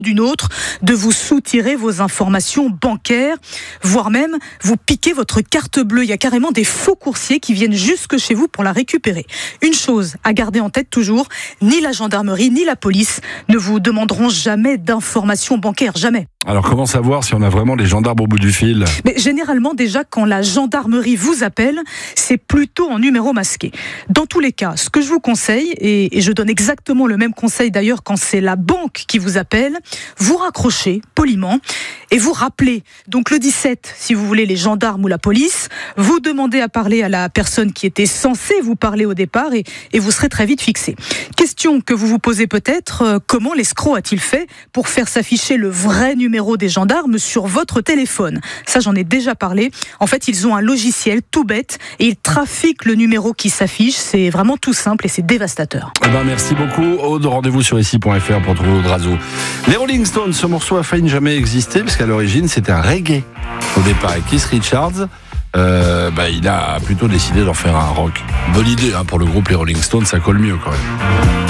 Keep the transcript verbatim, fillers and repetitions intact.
d'une autre, de vous soutirer vos informations bancaires, voire même vous piquer votre carte bleue. Il y a carrément des faux coursiers qui viennent jusque chez vous pour la récupérer. Une chose à garder en tête toujours, ni la gendarmerie ni la police ne vous demanderont jamais d'informations bancaires, jamais. Alors comment savoir si on a vraiment les gendarmes au bout du fil ? Mais généralement déjà quand la gendarmerie vous appelle, c'est plutôt en numéro masqué. Dans tous les cas, ce que je vous conseille, et, et je donne exactement le même conseil d'ailleurs quand c'est la banque qui vous appelle, vous raccrochez poliment et vous rappelez. Donc le dix-sept, si vous voulez les gendarmes ou la police, vous demandez à parler à la personne qui était censée vous parler au départ et, et vous serez très vite fixé. Question que vous vous posez peut-être, euh, comment l'escroc a-t-il fait pour faire s'afficher le vrai numéro des gendarmes sur votre téléphone ? Ça, j'en ai déjà parlé. En fait, ils ont un logiciel tout bête et ils trafiquent le numéro qui s'affiche. C'est vraiment tout simple et c'est dévastateur. Eh ben, merci beaucoup, Aude. Rendez-vous sur ici point f r pour trouver Aude Razo. Les Rolling Stones, ce morceau a failli ne jamais exister parce qu'à l'origine, c'était un reggae. Au départ, avec Keith Richards, euh, bah, il a plutôt décidé d'en faire un rock. Bonne idée hein, pour le groupe Les Rolling Stones, ça colle mieux quand même.